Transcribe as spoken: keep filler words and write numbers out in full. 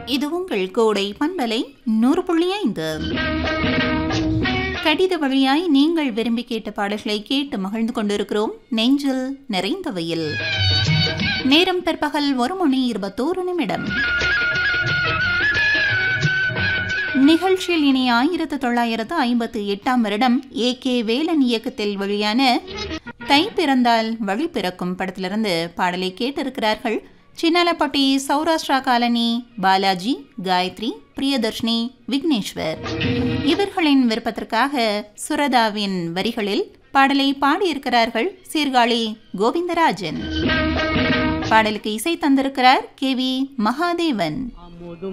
இது உங்கள் கோடை பண்பலை நூறு புள்ளி ஐந்து. கடித வழியாய் நீங்கள் விரும்பி கேட்ட பாடல்களை கேட்டு மகிழ்ந்து கொண்டிருக்கிறோம். நெஞ்சில் நிறைந்தவையில் நேரம் பிற்பகல் ஒரு மணி இருபத்தோரு நிமிடம். நிகழ்ச்சியில் இனி ஆயிரத்து தொள்ளாயிரத்து ஐம்பத்தி எட்டாம் வருடம் ஏ கே வேலன் இயக்கத்தில் வெளியான தை பிறந்தால் வழி பிறக்கும் படத்திலிருந்து பாடலை கேட்டிருக்கிறார்கள். சின்னாலப்பட்டி சௌராஷ்டிரா காலனி பாலாஜி, காயத்ரி, பிரியதர்ஷினி, விக்னேஸ்வர். இவர்களின் விருப்பத்திற்காக சுரதாவின் வரிகளில் பாடலை பாடியிருக்கிறார்கள் சீர்காழி கோவிந்தராஜன். பாடலுக்கு இசை தந்திருக்கிறார் கே வி மகாதேவன்.